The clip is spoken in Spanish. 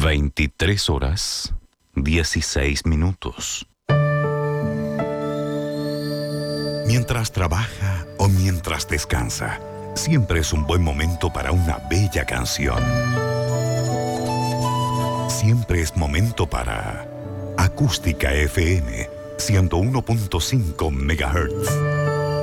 23 horas, 16 minutos. Mientras trabaja o mientras descansa, siempre es un buen momento para una bella canción. Siempre es momento para Acústica FM 101.5 MHz.